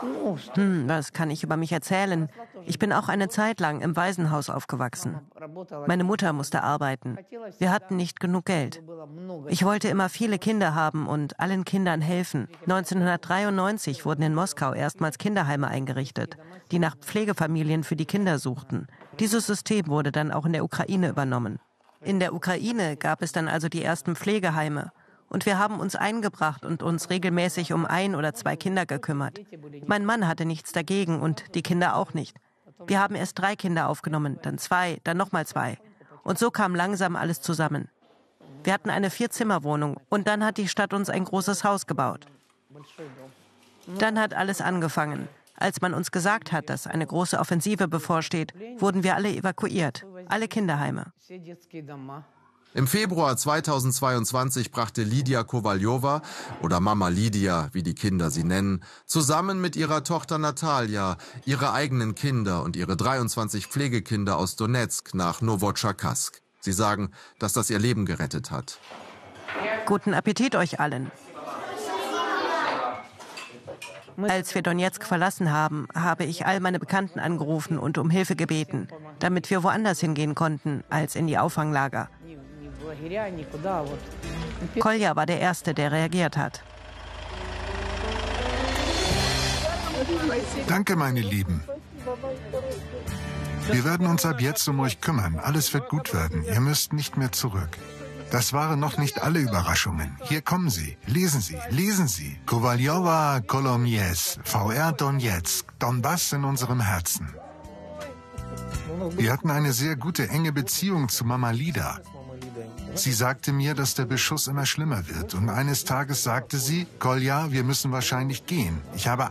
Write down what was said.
Was kann ich über mich erzählen? Ich bin auch eine Zeit lang im Waisenhaus aufgewachsen. Meine Mutter musste arbeiten. Wir hatten nicht genug Geld. Ich wollte immer viele Kinder haben und allen Kindern helfen. 1993 wurden in Moskau erstmals Kinderheime eingerichtet, die nach Pflegefamilien für die Kinder suchten. Dieses System wurde dann auch in der Ukraine übernommen. In der Ukraine gab es dann also die ersten Pflegeheime. Und wir haben uns eingebracht und uns regelmäßig um 1 oder 2 Kinder gekümmert. Mein Mann hatte nichts dagegen und die Kinder auch nicht. Wir haben erst 3 Kinder aufgenommen, dann 2, dann nochmal 2. Und so kam langsam alles zusammen. Wir hatten eine 4-Zimmer-Wohnung und dann hat die Stadt uns ein großes Haus gebaut. Dann hat alles angefangen. Als man uns gesagt hat, dass eine große Offensive bevorsteht, wurden wir alle evakuiert, alle Kinderheime. Im Februar 2022 brachte Lidia Kowaljowa, oder Mama Lidia, wie die Kinder sie nennen, zusammen mit ihrer Tochter Natalja ihre eigenen Kinder und ihre 23 Pflegekinder aus Donezk nach Nowotscharkask. Sie sagen, dass das ihr Leben gerettet hat. Guten Appetit euch allen. Als wir Donezk verlassen haben, habe ich all meine Bekannten angerufen und um Hilfe gebeten, damit wir woanders hingehen konnten als in die Auffanglager. Kolja war der Erste, der reagiert hat. Danke, meine Lieben. Wir werden uns ab jetzt um euch kümmern. Alles wird gut werden. Ihr müsst nicht mehr zurück. Das waren noch nicht alle Überraschungen. Hier kommen sie. Lesen Sie, lesen Sie. Kowaljowa, Kolomies, VR Donezk, Donbass in unserem Herzen. Wir hatten eine sehr gute, enge Beziehung zu Mama Lida. Sie sagte mir, dass der Beschuss immer schlimmer wird. Und eines Tages sagte sie, Kolja, wir müssen wahrscheinlich gehen. Ich habe